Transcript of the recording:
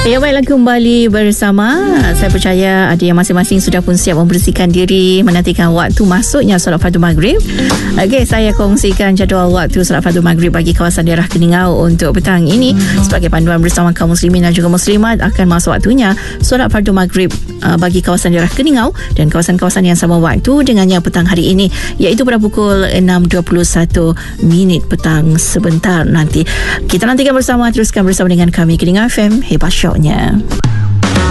Ya, baiklah, kembali bersama. Saya percaya ada yang masing-masing sudah pun siap membersihkan diri menantikan waktu masuknya solat fardu maghrib. Okey, saya kongsikan jadual waktu solat fardu maghrib bagi kawasan daerah Keningau untuk petang ini sebagai panduan bersama kaum muslimin dan juga muslimat. Akan masuk waktunya solat fardu maghrib bagi kawasan daerah Keningau dan kawasan-kawasan yang sama waktu dengannya petang hari ini, iaitu pada pukul 6.21 petang sebentar nanti. Kita nantikan bersama, teruskan bersama dengan kami Keningau FM, hebat syoknya.